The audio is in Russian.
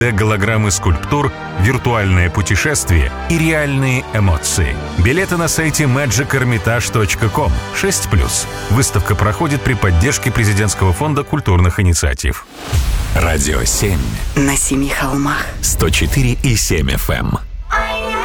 3D-голограммы скульптур, виртуальное путешествие и реальные эмоции. Билеты на сайте magichermitage.com 6+. Выставка проходит при поддержке Президентского фонда культурных инициатив. Радио 7. На 7 холмах. 104,7 FM.